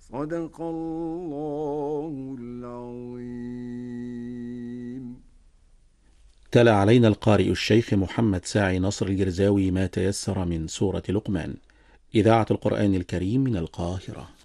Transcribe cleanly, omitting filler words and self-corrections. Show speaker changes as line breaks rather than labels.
صدق الله العظيم.
تلا علينا القارئ الشيخ محمد ساعي نصر الجرزاوي ما تيسر من سورة لقمان. إذاعة القرآن الكريم من القاهرة.